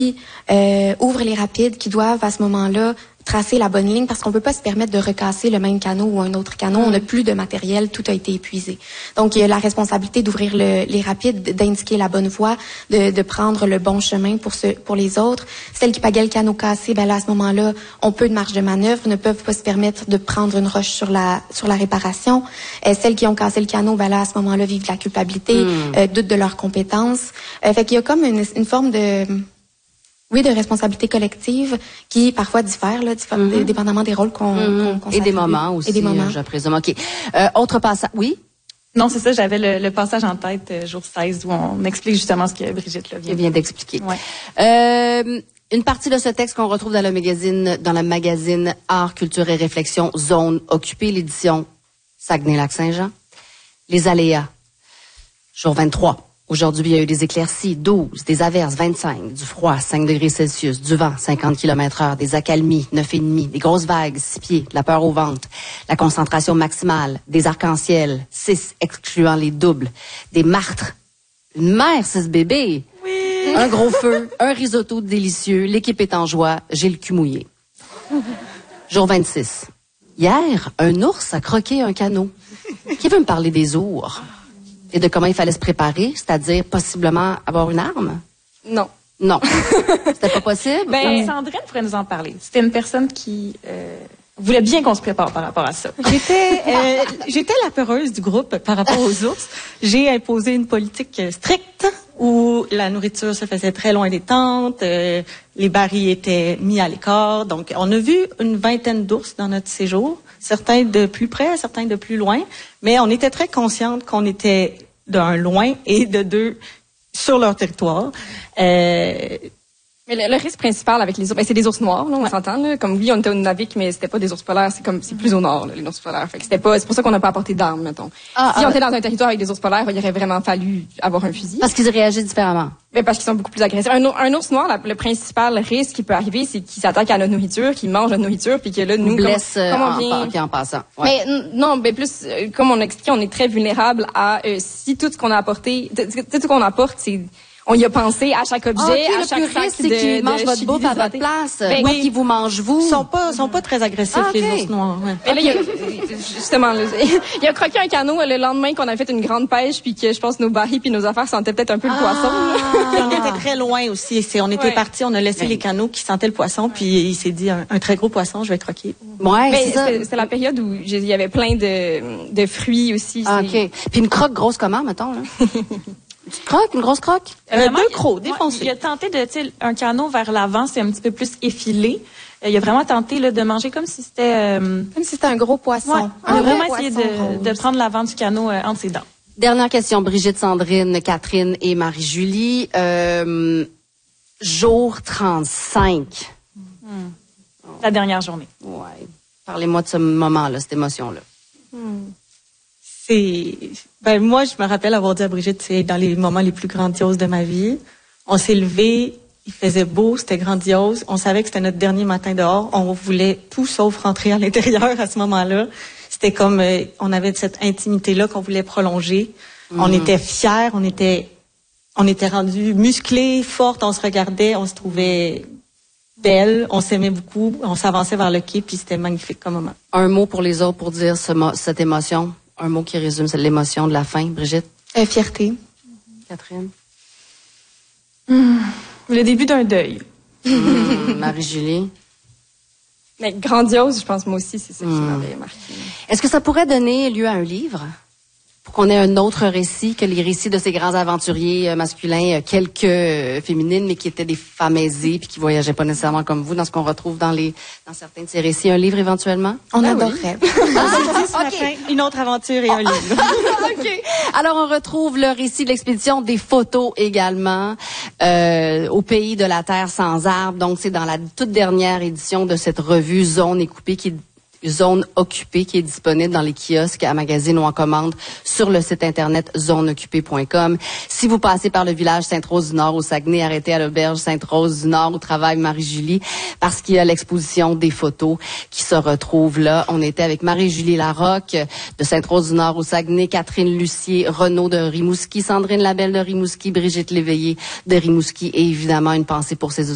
ouvre les rapides qui doivent à ce moment-là tracer la bonne ligne parce qu'on peut pas se permettre de recasser le même canot ou un autre canot. On n'a plus de matériel, tout a été épuisé. Donc, il y a la responsabilité d'ouvrir les rapides, d'indiquer la bonne voie, de prendre le bon chemin pour les autres. Celles qui pagaient le canot cassé, ben là, à ce moment-là, ont peu de marge de manœuvre, ne peuvent pas se permettre de prendre une roche sur la réparation. Celles qui ont cassé le canot, ben là, à ce moment-là, vivent de la culpabilité, doutent de leurs compétences. Fait qu'il y a comme une forme de responsabilité collective qui parfois diffère, là, dépendamment des rôles qu'on et des moments aussi, je présume. OK. Autre passage, oui? Non, c'est ça, j'avais le passage en tête, jour 16, où on explique justement ce que Brigitte là, vient d'expliquer. Ouais. Une partie de ce texte qu'on retrouve dans le magazine Art, Culture et Réflexion, Zone Occupée, l'édition Saguenay-Lac-Saint-Jean. Les aléas. Jour 23. Aujourd'hui, il y a eu des éclaircies, 12, des averses, 25, du froid, 5 degrés Celsius, du vent, 50 km/h, des accalmies, 9,5, des grosses vagues, 6 pieds, de la peur au ventre, la concentration maximale, des arcs-en-ciel, 6, excluant les doubles, des martres, une mère, 6 bébés, oui. Un gros feu, un risotto délicieux, l'équipe est en joie, j'ai le cul mouillé. Jour 26. Hier, un ours a croqué un canot. Qui veut me parler des ours? Et de comment il fallait se préparer, c'est-à-dire possiblement avoir une arme? Non. Non. C'était pas possible? Ben, Sandrine pourrait nous en parler. C'était une personne qui voulait bien qu'on se prépare par rapport à ça. J'étais la peureuse du groupe par rapport aux ours. J'ai imposé une politique stricte où la nourriture se faisait très loin des tentes, les barils étaient mis à l'écart. Donc, on a vu une vingtaine d'ours dans notre séjour. Certains de plus près, certains de plus loin, mais on était très consciente qu'on était d'un loin et de deux sur leur territoire. Mais le risque principal avec les ours, ben c'est des ours noirs, là, on s'entend, là. Comme oui, on était au Nunavik, mais c'était pas des ours polaires, c'est plus au nord, là, les ours polaires. Fait que c'est pour ça qu'on n'a pas apporté d'armes, mettons. Si on était dans un territoire avec des ours polaires, il aurait vraiment fallu avoir un fusil. Parce qu'ils réagissent différemment. Mais parce qu'ils sont beaucoup plus agressifs. Un ours noir, le principal risque qui peut arriver, c'est qu'il s'attaque à notre nourriture, qu'il mange notre nourriture, puis que là, nous, blesse en passant. Ouais. Mais non, mais plus, comme on a expliqué, on est très vulnérable à si tout ce qu'on a apporté, tout ce qu'on apporte, c'est on y a pensé à chaque objet, à chaque sac c'est qu'ils mangent votre bouffe à votre place. Ben, oui, qu'ils vous mangent vous. Ils sont pas très agressifs, les ours noirs. Ouais. Mais là, justement, il a croqué un canot le lendemain qu'on a fait une grande pêche, puis que je pense nos barils puis nos affaires sentaient peut-être un peu le poisson. On était très loin aussi. On était partis, on a laissé les canots qui sentaient le poisson, puis il s'est dit un très gros poisson, je vais croquer. Ouais, c'est la période où il y avait plein de fruits aussi. OK. Puis une croque grosse comment, mettons, là? Une grosse croque? Deux crocs, défoncés. Il a tenté un canot vers l'avant, c'est un petit peu plus effilé. Il a vraiment tenté de manger comme si c'était... Comme si c'était un gros poisson. Ouais. Il a vraiment essayé de prendre l'avant du canot entre ses dents. Dernière question, Brigitte, Sandrine, Catherine et Marie-Julie. Jour 35. La dernière journée. Ouais. Parlez-moi de ce moment-là, cette émotion-là. Moi, je me rappelle avoir dit à Brigitte, c'est dans les moments les plus grandioses de ma vie. On s'est levé, il faisait beau, c'était grandiose. On savait que c'était notre dernier matin dehors. On voulait tout sauf rentrer à l'intérieur à ce moment-là. C'était comme, on avait cette intimité-là qu'on voulait prolonger. On était fiers, on était rendus musclés, fortes, on se regardait, on se trouvait belle, on s'aimait beaucoup, on s'avançait vers le quai, puis c'était magnifique comme moment. Un mot pour les autres pour dire cette émotion. Un mot qui résume l'émotion de la fin, Brigitte? Fierté. Catherine? Le début d'un deuil. Marie-Julie? Mais grandiose, je pense, moi aussi, c'est ça qui m'avait marqué. Est-ce que ça pourrait donner lieu à un livre? Pour qu'on ait un autre récit que les récits de ces grands aventuriers masculins, quelques féminines, mais qui étaient des femmes aisées puis qui voyageaient pas nécessairement comme vous, dans ce qu'on retrouve dans certains de ces récits. Un livre éventuellement? On adorerait. Okay. Une autre aventure et un livre. OK. Alors, on retrouve le récit de l'expédition, des photos également, au pays de la Terre sans arbres. Donc, c'est dans la toute dernière édition de cette revue Zone Occupée qui est disponible dans les kiosques, à magazine ou en commande sur le site internet zoneoccupée.com. Si vous passez par le village Sainte-Rose-du-Nord au Saguenay, arrêtez à l'auberge Sainte-Rose-du-Nord où travaille Marie-Julie parce qu'il y a l'exposition des photos qui se retrouve là. On était avec Marie-Julie Larocque de Sainte-Rose-du-Nord au Saguenay, Catherine Lucier, Renaud de Rimouski, Sandrine Labelle de Rimouski, Brigitte Léveillé de Rimouski et évidemment une pensée pour ces